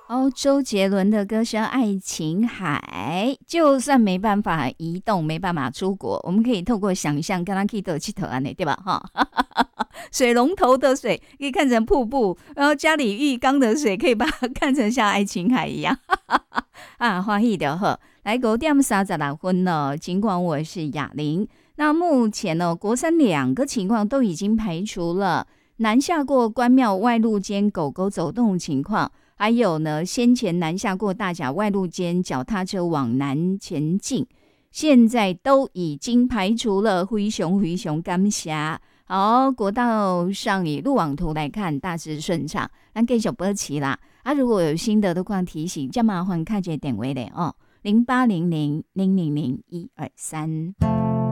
哦，周杰伦的歌声《爱琴海》，就算没办法移动，没办法出国，我们可以透过想象，跟他可以得气头安内，对吧？哈，水龙头的水可以看成瀑布，然后家里浴缸的水可以把它看成像爱琴海一样，啊，欢喜的呵。来5:36了，尽管我是哑铃。那目前呢，国三2个情况都已经排除了，南下过关庙外路间狗狗走动情况。还有呢，先前南下过大甲外路间脚踏车往南前进，现在都已经排除了，非常感谢。好，国道上以路网图来看，大致顺畅，咱继续保持啦。啊，如果有心得的话，提醒，再麻烦看这电话嘞哦，0800000123。